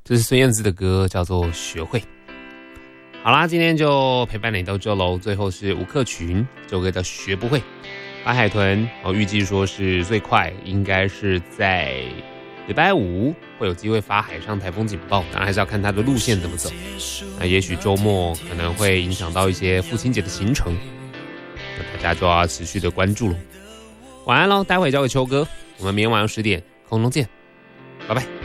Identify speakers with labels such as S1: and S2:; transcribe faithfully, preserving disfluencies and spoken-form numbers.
S1: 这是孙燕姿的歌，叫做《学会》。好啦，今天就陪伴你到这喽。最后是吴克群，这首歌叫《学不会》。白海豚，我预计说是最快应该是在礼拜五会有机会发海上台风警报，当然还是要看它的路线怎么走。那也许周末可能会影响到一些父亲节的行程，那大家就要持续的关注了。晚安喽，待会交给秋哥，我们明天晚上十点空中见，拜拜。